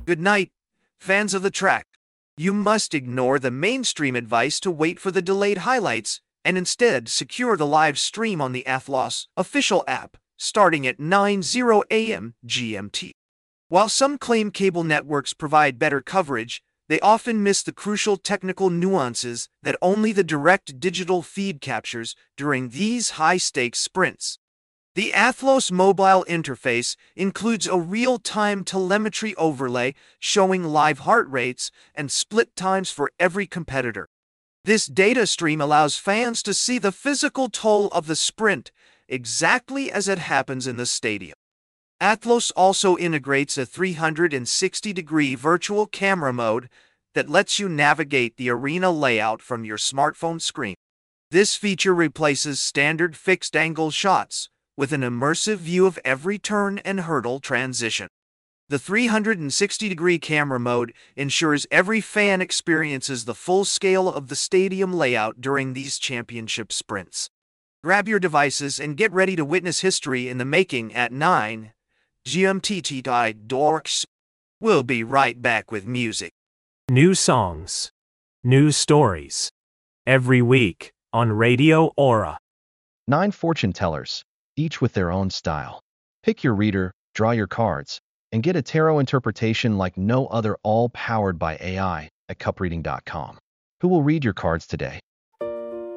Good night, fans of the track. You must ignore the mainstream advice to wait for the delayed highlights and instead secure the live stream on the Athlos official app starting at 9:00 a.m. GMT. While some claim cable networks provide better coverage, they often miss the crucial technical nuances that only the direct digital feed captures during these high-stakes sprints. The Athlos mobile interface includes a real-time telemetry overlay showing live heart rates and split times for every competitor. This data stream allows fans to see the physical toll of the sprint exactly as it happens in the stadium. Athlos also integrates a 360-degree virtual camera mode that lets you navigate the arena layout from your smartphone screen. This feature replaces standard fixed-angle shots with an immersive view of every turn and hurdle transition. The 360-degree camera mode ensures every fan experiences the full scale of the stadium layout during these championship sprints. Grab your devices and get ready to witness history in the making at 9 GMT. Dorks. We'll be right back with music. New songs. New stories. Every week on Radio Aura. 9 fortune tellers, each with their own style. Pick your reader, draw your cards, and get a tarot interpretation like no other, all powered by AI at cupreading.com. Who will read your cards today?